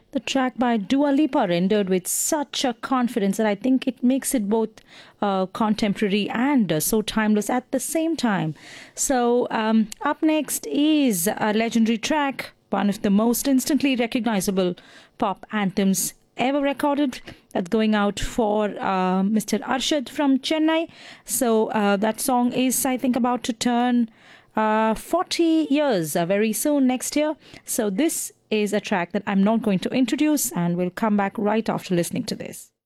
The track by Dua Lipa rendered with such a confidence that I think it makes it both contemporary and so timeless at the same time. So, up next is a legendary track, one of the most instantly recognizable pop anthems ever recorded. That's going out for Mr. Arshad from Chennai. So, that song is, I think, about to turn 40 years very soon next year. So, this is a track that I'm not going to introduce, and we'll come back right after listening to this.